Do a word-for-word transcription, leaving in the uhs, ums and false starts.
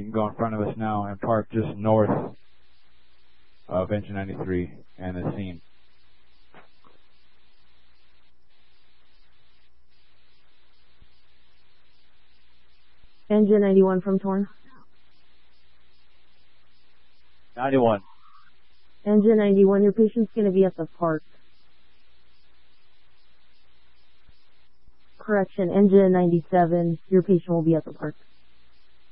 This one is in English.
can go in front of us now and park just north of engine ninety-three and the scene. Engine ninety-one from Torn. ninety-one. Engine ninety-one, your patient's going to be at the park. Correction, engine ninety-seven, your patient will be at the park.